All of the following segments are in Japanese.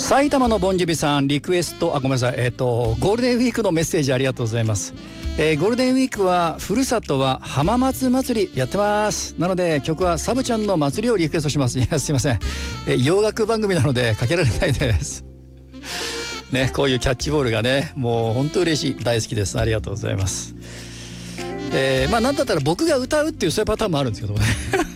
埼玉のボンジュビさんリクエスト、ごめんなさい、ゴールデンウィークのメッセージありがとうございます。ゴールデンウィークはふるさとは浜松祭りやってます。なので曲はサブちゃんの祭りをリクエストします。いやすいません、洋楽番組なのでかけられないですね。こういうキャッチボールがね、もう本当嬉しい、大好きです。ありがとうございます。まあなんだったら僕が歌うっていうそういうパターンもあるんですけどもね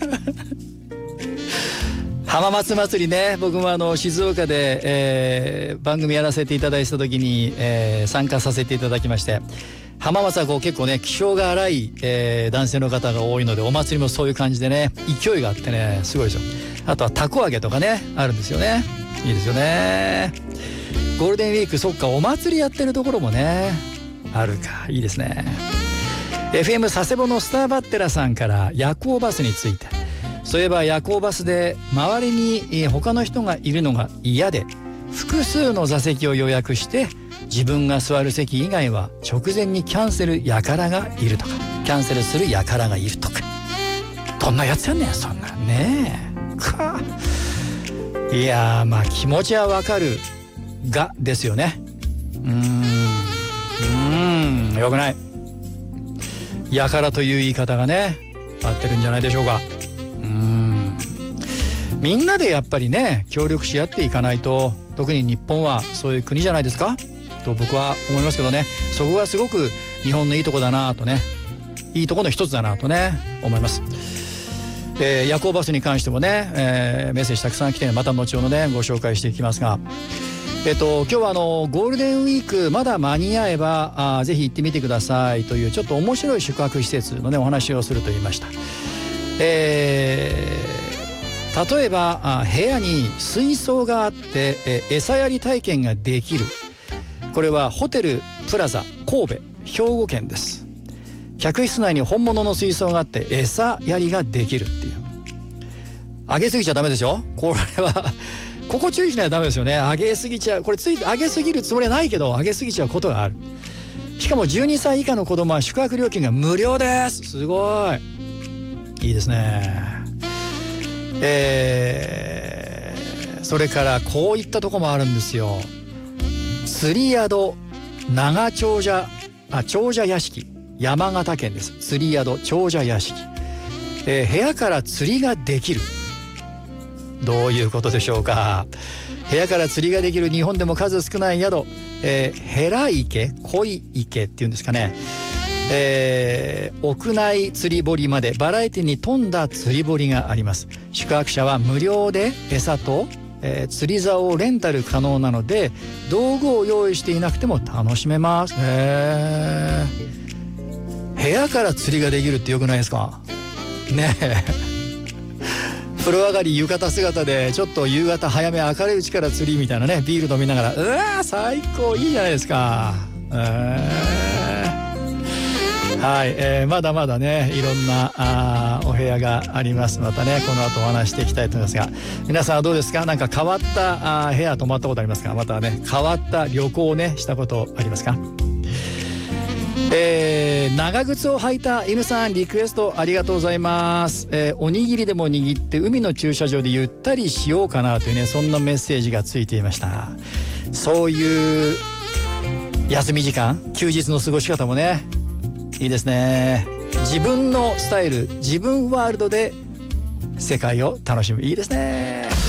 浜松祭りね、僕も静岡で、番組やらせていただいた時に、参加させていただきまして、浜松はこう結構ね気性が荒い、男性の方が多いので、お祭りもそういう感じでね、勢いがあってね、すごいですよ。あとはたこ揚げとかねあるんですよね。いいですよね。ゴールデンウィーク、そっか、お祭りやってるところもねあるか。いいですね。 FM 佐世保のスターバッテラさんから夜行バスについて、そういえば夜行バスで周りに他の人がいるのが嫌で複数の座席を予約して自分が座る席以外は直前にキャンセル輩がいるとか、キャンセルする輩がいるとか、どんなやつやねんそんなんねか。いやー、まあ気持ちはわかるがですよね。よくない。輩という言い方がね合ってるんじゃないでしょうか。みんなでやっぱりね協力し合っていかないと、特に日本はそういう国じゃないですかと僕は思いますけどね。そこがすごく日本のいいとこだなとね、いいとこの一つだなとね思います。夜行バスに関してもね、メッセージたくさん来て、また後ほどねご紹介していきますが、今日はゴールデンウィークまだ間に合えばぜひ行ってみてくださいという、ちょっと面白い宿泊施設のねお話をすると言いました。例えば部屋に水槽があって、餌やり体験ができる。これはホテルプラザ神戸、兵庫県です。客室内に本物の水槽があって餌やりができるっていう。上げすぎちゃダメですよ。これはここ注意しないとダメですよね。上げすぎちゃう、これ上げすぎるつもりはないけど上げすぎちゃうことがある。しかも12歳以下の子供は宿泊料金が無料です。すごいいいですね。それからこういったとこもあるんですよ。釣り宿長長者屋敷、山形県です。釣り宿長者屋敷、部屋から釣りができる。どういうことでしょうか。部屋から釣りができる日本でも数少ない宿、ヘラ池、恋池っていうんですかね。屋内釣り堀までバラエティに富んだ釣り堀があります。宿泊者は無料で餌と、釣り竿をレンタル可能なので道具を用意していなくても楽しめます。部屋から釣りができるってよくないですかねえ風呂上がり浴衣姿でちょっと夕方早め明るいうちから釣りみたいなね、ビール飲みながら、うわー最高、いいじゃないですか。はい、まだまだねいろんなお部屋があります。またねこの後お話していきたいと思いますが、皆さんはどうですか。なんか変わった部屋泊まったことありますか。またはね変わった旅行をねしたことありますか。長靴を履いた犬さんリクエストありがとうございます。おにぎりでも握って海の駐車場でゆったりしようかなというね、そんなメッセージがついていました。そういう休み時間、休日の過ごし方もねいいですね。自分のスタイル、自分ワールドで世界を楽しむ。いいですね。